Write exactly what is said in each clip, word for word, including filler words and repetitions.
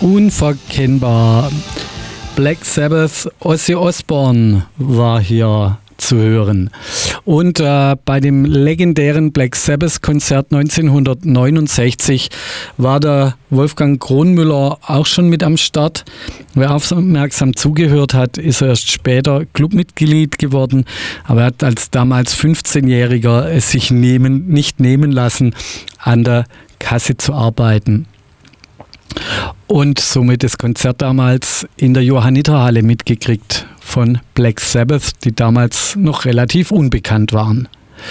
unverkennbar. Black Sabbath, Ozzy Osbourne war hier zu hören. Und äh, bei dem legendären Black Sabbath-Konzert neunzehnhundertneunundsechzig war der Wolfgang Kronmüller auch schon mit am Start. Wer aufmerksam zugehört hat, ist erst später Clubmitglied geworden, aber er hat als damals fünfzehnjähriger es sich nehmen, nicht nehmen lassen, an der Kasse zu arbeiten. Und somit das Konzert damals in der Johanniterhalle mitgekriegt von Black Sabbath, die damals noch relativ unbekannt waren.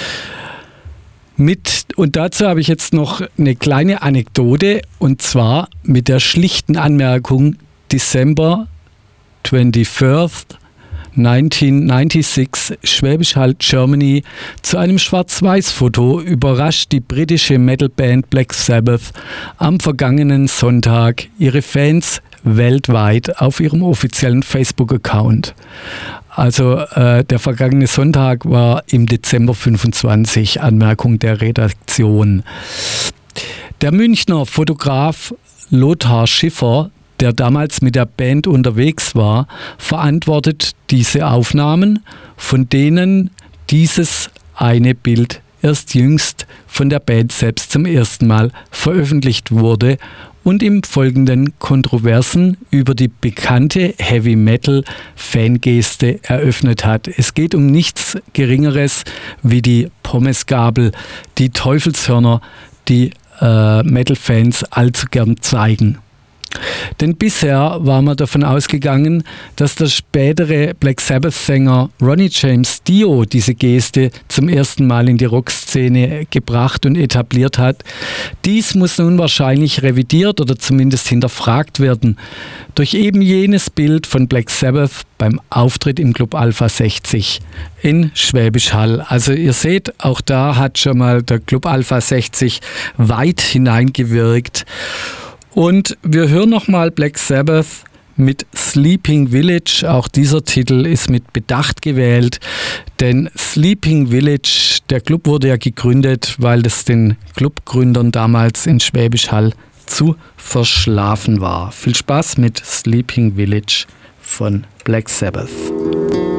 Mit, und dazu habe ich jetzt noch eine kleine Anekdote, und zwar mit der schlichten Anmerkung: December twenty-first, neunzehnhundertsechsundneunzig, Schwäbisch Hall, Germany. Zu einem Schwarz-Weiß-Foto überrascht die britische Metalband Black Sabbath am vergangenen Sonntag ihre Fans weltweit auf ihrem offiziellen Facebook-Account. Also äh, der vergangene Sonntag war im Dezember fünfundzwanzig, Anmerkung der Redaktion. Der Münchner Fotograf Lothar Schiffer, der damals mit der Band unterwegs war, verantwortet diese Aufnahmen, von denen dieses eine Bild erst jüngst von der Band selbst zum ersten Mal veröffentlicht wurde und im Folgenden Kontroversen über die bekannte Heavy-Metal-Fangeste eröffnet hat. Es geht um nichts Geringeres wie die Pommesgabel, die Teufelshörner, die äh, Metal-Fans allzu gern zeigen. Denn bisher war man davon ausgegangen, dass der spätere Black Sabbath-Sänger Ronnie James Dio diese Geste zum ersten Mal in die Rockszene gebracht und etabliert hat. Dies muss nun wahrscheinlich revidiert oder zumindest hinterfragt werden durch eben jenes Bild von Black Sabbath beim Auftritt im Club Alpha sechzig in Schwäbisch Hall. Also ihr seht, auch da hat schon mal der Club Alpha sechzig weit hineingewirkt. Und wir hören nochmal Black Sabbath mit Sleeping Village. Auch dieser Titel ist mit Bedacht gewählt, denn Sleeping Village, der Club wurde ja gegründet, weil es den Clubgründern damals in Schwäbisch Hall zu verschlafen war. Viel Spaß mit Sleeping Village von Black Sabbath.